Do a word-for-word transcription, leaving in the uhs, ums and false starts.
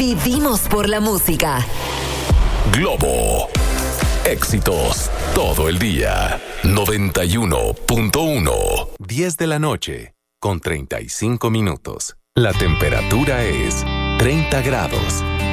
Vivimos por la música. Globo. Éxitos todo el día. noventa y uno punto uno. diez de la noche con treinta y cinco minutos. La temperatura es treinta grados.